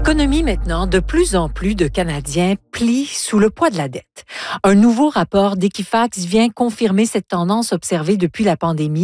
L'économie maintenant, de plus en plus de Canadiens plient sous le poids de la dette. Un nouveau rapport d'Equifax vient confirmer cette tendance observée depuis la pandémie